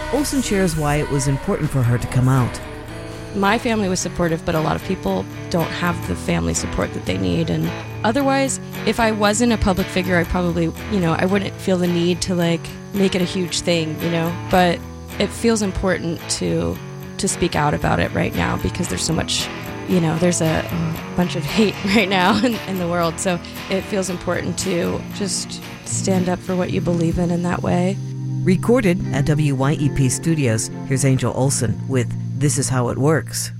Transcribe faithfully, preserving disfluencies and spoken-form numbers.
Olsen shares why it was important for her to come out. My family was supportive, but a lot of people don't have the family support that they need. And otherwise, if I wasn't a public figure, I probably, you know, I wouldn't feel the need to like make it a huge thing, you know, but it feels important to to speak out about it right now because there's so much, you know, there's a, a bunch of hate right now in, in the world. So it feels important to just stand up for what you believe in in that way. Recorded at W Y E P Studios, here's Angel Olsen with This Is How It Works.